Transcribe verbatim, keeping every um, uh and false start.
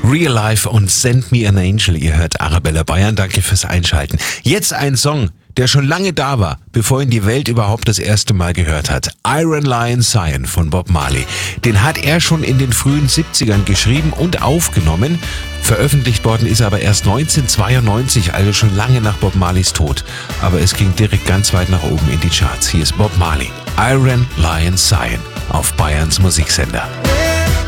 Real Life und Send Me an Angel. Ihr hört Arabella Bayern. Danke fürs Einschalten. Jetzt ein Song, der schon lange da war, bevor ihn die Welt überhaupt das erste Mal gehört hat. Iron Lion Cyan von Bob Marley. Den hat er schon in den frühen siebzigern geschrieben und aufgenommen. Veröffentlicht worden ist er aber erst neunzehnhundertzweiundneunzig, also schon lange nach Bob Marleys Tod. Aber es ging direkt ganz weit nach oben in die Charts. Hier ist Bob Marley. Iron Lion Cyan auf Bayerns Musiksender.